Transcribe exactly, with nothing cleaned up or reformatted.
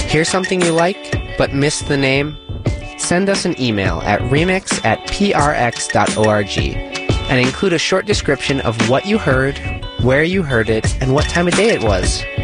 Hear something you like, but missed the name? Send us an email at remix at prx.org and include a short description of what you heard, where you heard it, and what time of day it was.